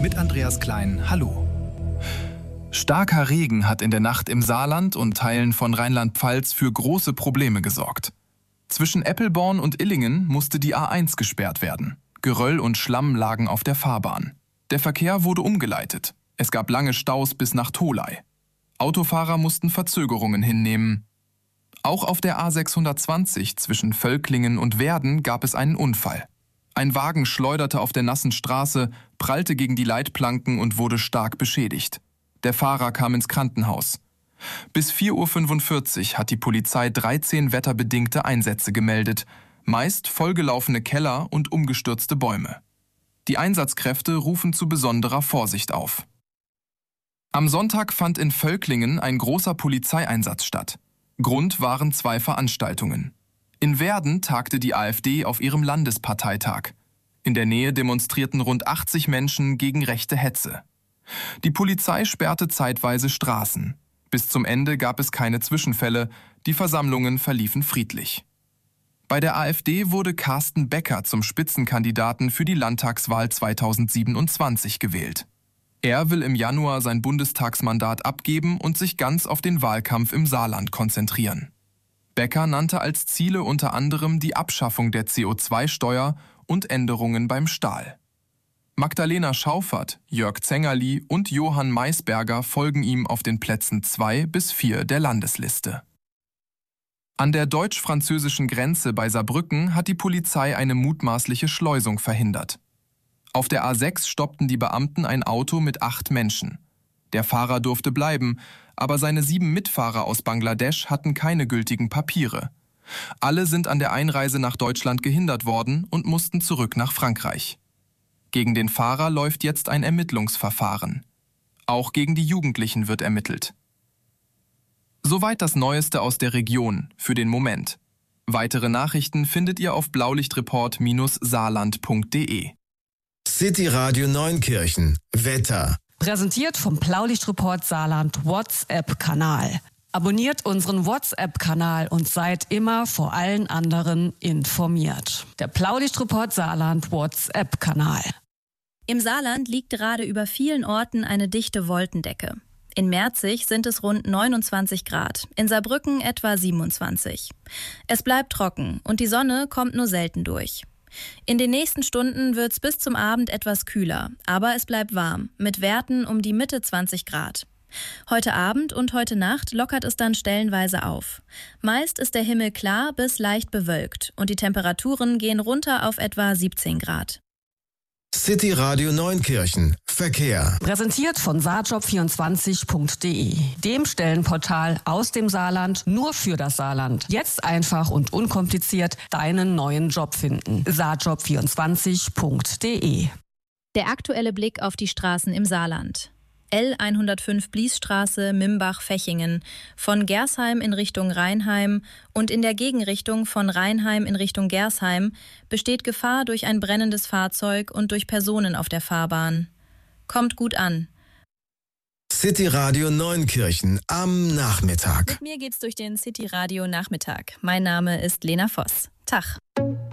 Mit Andreas Klein, hallo. Starker Regen hat in der Nacht im Saarland und Teilen von Rheinland-Pfalz für große Probleme gesorgt. Zwischen Eppelborn und Illingen musste die A1 gesperrt werden. Geröll und Schlamm lagen auf der Fahrbahn. Der Verkehr wurde umgeleitet. Es gab lange Staus bis nach Tholey. Autofahrer mussten Verzögerungen hinnehmen. Auch auf der A620 zwischen Völklingen und Werden gab es einen Unfall. Ein Wagen schleuderte auf der nassen Straße, prallte gegen die Leitplanken und wurde stark beschädigt. Der Fahrer kam ins Krankenhaus. Bis 4:45 Uhr hat die Polizei 13 wetterbedingte Einsätze gemeldet, meist vollgelaufene Keller und umgestürzte Bäume. Die Einsatzkräfte rufen zu besonderer Vorsicht auf. Am Sonntag fand in Völklingen ein großer Polizeieinsatz statt. Grund waren 2 Veranstaltungen. In Werden tagte die AfD auf ihrem Landesparteitag. In der Nähe demonstrierten rund 80 Menschen gegen rechte Hetze. Die Polizei sperrte zeitweise Straßen. Bis zum Ende gab es keine Zwischenfälle, die Versammlungen verliefen friedlich. Bei der AfD wurde Carsten Becker zum Spitzenkandidaten für die Landtagswahl 2027 gewählt. Er will im Januar sein Bundestagsmandat abgeben und sich ganz auf den Wahlkampf im Saarland konzentrieren. Becker nannte als Ziele unter anderem die Abschaffung der CO2-Steuer und Änderungen beim Stahl. Magdalena Schaufert, Jörg Zengerli und Johann Maisberger folgen ihm auf den Plätzen 2 bis 4 der Landesliste. An der deutsch-französischen Grenze bei Saarbrücken hat die Polizei eine mutmaßliche Schleusung verhindert. Auf der A6 stoppten die Beamten ein Auto mit 8 Menschen. Der Fahrer durfte bleiben, aber seine 7 Mitfahrer aus Bangladesch hatten keine gültigen Papiere. Alle sind an der Einreise nach Deutschland gehindert worden und mussten zurück nach Frankreich. Gegen den Fahrer läuft jetzt ein Ermittlungsverfahren. Auch gegen die Jugendlichen wird ermittelt. Soweit das Neueste aus der Region für den Moment. Weitere Nachrichten findet ihr auf blaulichtreport-saarland.de. City Radio Neunkirchen. Wetter. Präsentiert vom Blaulichtreport Saarland WhatsApp-Kanal. Abonniert unseren WhatsApp-Kanal und seid immer vor allen anderen informiert. Der Blaulichtreport Saarland WhatsApp-Kanal. Im Saarland liegt gerade über vielen Orten eine dichte Wolkendecke. In Merzig sind es rund 29 Grad, in Saarbrücken etwa 27. Es bleibt trocken und die Sonne kommt nur selten durch. In den nächsten Stunden wird's bis zum Abend etwas kühler, aber es bleibt warm, mit Werten um die Mitte 20 Grad. Heute Abend und heute Nacht lockert es dann stellenweise auf. Meist ist der Himmel klar bis leicht bewölkt und die Temperaturen gehen runter auf etwa 17 Grad. City Radio Neunkirchen. Verkehr. Präsentiert von saarjob24.de, dem Stellenportal aus dem Saarland nur für das Saarland. Jetzt einfach und unkompliziert deinen neuen Job finden. saarjob24.de. Der aktuelle Blick auf die Straßen im Saarland. L105 Bliesstraße, Mimbach-Fechingen, von Gersheim in Richtung Rheinheim und in der Gegenrichtung von Rheinheim in Richtung Gersheim besteht Gefahr durch ein brennendes Fahrzeug und durch Personen auf der Fahrbahn. Kommt gut an. City Radio Neunkirchen am Nachmittag. Mit mir geht's durch den City Radio Nachmittag. Mein Name ist Lena Voss. Tag.